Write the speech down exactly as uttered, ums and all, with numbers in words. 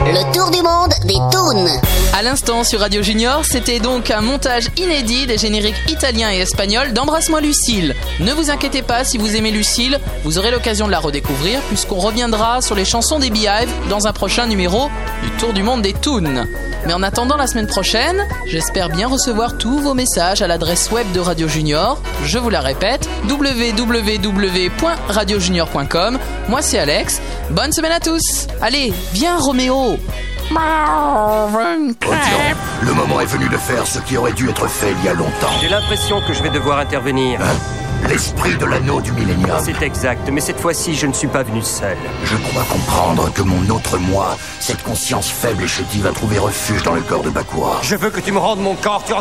Le tour du monde des toons. À l'instant sur Radio Junior, c'était donc un montage inédit des génériques italiens et espagnols d'Embrasse-moi Lucille. Ne vous inquiétez pas, si vous aimez Lucille, vous aurez l'occasion de la redécouvrir puisqu'on reviendra sur les chansons des Beehive dans un prochain numéro du Tour du monde des toons. Mais en attendant la semaine prochaine, j'espère bien recevoir tous vos messages à l'adresse web de Radio Junior. Je vous la répète, w w w point radio junior point com. Moi c'est Alex. Bonne semaine à tous. Allez, viens Roméo. Oh, le moment est venu de faire ce qui aurait dû être fait il y a longtemps. J'ai l'impression que je vais devoir intervenir. Hein? L'esprit de l'anneau du millénium. C'est exact, mais cette fois-ci, je ne suis pas venu seul. Je crois comprendre que mon autre moi, cette conscience faible et chétive, a trouvé refuge dans le corps de Bakura. Je veux que tu me rendes mon corps, tu